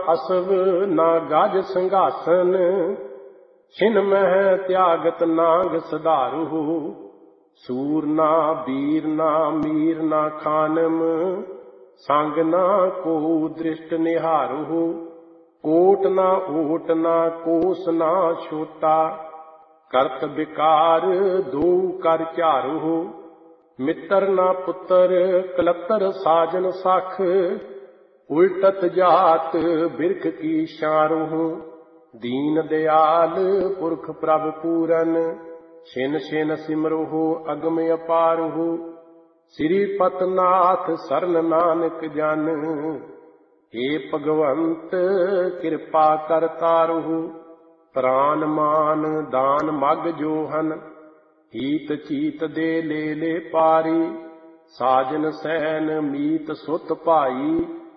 ਅਸਵ ਨਾ ਗਜ ਸਿੰਘਾਸਨ, ਛਿਨ ਮਹਿ ਤਿਆਗਤ ਨਾਂਗ ਸਧਾਰੂ। ਸੂਰ ਨਾ ਬੀਰ ਨਾ ਮੀਰ ਨਾ ਖਾਨਮ, ਸੰਗ ਨਾ ਕੋ ਦ੍ਰਿਸ਼ਟ ਨਿਹਾਰੂ। ਕੋਟ ਨਾ ਓਟ ਨਾ ਕੋਸ ਨਾ ਛੋਟਾ, ਕਰਤ ਵਿਕਾਰ ਦੋ ਕਰ ਝਾਰੂ। ਮਿੱਤਰ ਨਾ ਪੁੱਤਰ ਕਲੱਤਰ ਸਾਜਨ ਸਖ, ਉਲਟਤ ਜਾਤ ਬਿਰਖ ਕੀ ਛਾਰੂ। ਦੀਨ ਦਿਆਲ ਪੁਰਖ ਪ੍ਰਭ ਪੂਰਨ, ਛਿਨ ਛਿਨ ਸਿਮਰਹੁ ਅਗਮ ਅਪਾਰਹੁ। ਸ੍ਰੀ ਪਤਨਾਥ ਸਰਨ ਨਾਨਕ ਜਨ, ਏ ਭਗਵੰਤ ਕਿਰਪਾ ਕਰ ਤਾਰਹੁ। ਪ੍ਰਾਨ ਮਾਨ ਦਾਨ ਮਗ ਜੋਹਨ, ਹੀਤ ਚੀਤ ਦੇ ਲੈ ਲੈ ਪਾਰੀ। ਸਾਜਨ ਸੈਨ ਮੀਤ ਸੁਤ ਭਾਈ,